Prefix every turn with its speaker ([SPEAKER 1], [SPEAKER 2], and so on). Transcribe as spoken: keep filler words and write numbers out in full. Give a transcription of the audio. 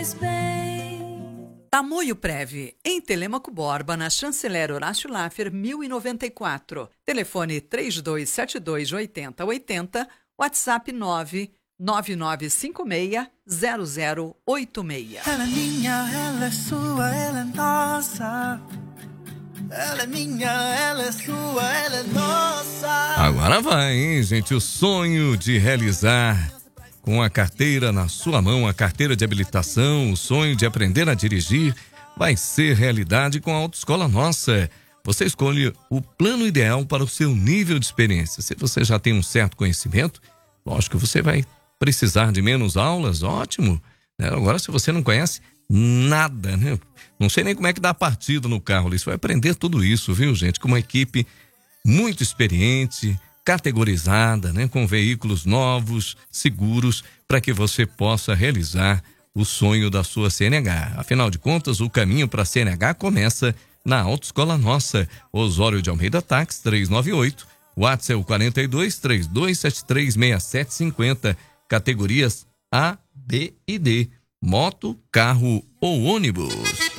[SPEAKER 1] Tamoio Prev, em Telêmaco Borba, na Chanceler Horácio Laffer, mil e noventa e quatro. Telefone três dois sete dois, oito zero oito zero, WhatsApp nove nove nove cinco seis zero zero oito seis.
[SPEAKER 2] Ela é minha, ela é sua, ela é nossa. Ela é minha, ela é sua, ela é nossa.
[SPEAKER 3] Agora vai, hein, gente? O sonho de realizar com a carteira na sua mão, a carteira de habilitação, o sonho de aprender a dirigir vai ser realidade com a Autoescola Nossa. Você escolhe o plano ideal para o seu nível de experiência. Se você já tem um certo conhecimento, lógico que você vai precisar de menos aulas, ótimo. Agora, se você não conhece nada, né? Não sei nem como é que dá a partida no carro ali. Você vai aprender tudo isso, viu, gente? Com uma equipe muito experiente, categorizada, né? Com veículos novos, seguros, para que você possa realizar o sonho da sua C N H. Afinal de contas, o caminho para a C N H começa na Autoescola Nossa. Osório de Almeida Táxi três nove oito, WhatsApp quarenta e dois, trinta e dois setenta e três, sessenta e sete cinquenta, categorias A, B e D, moto, carro ou ônibus.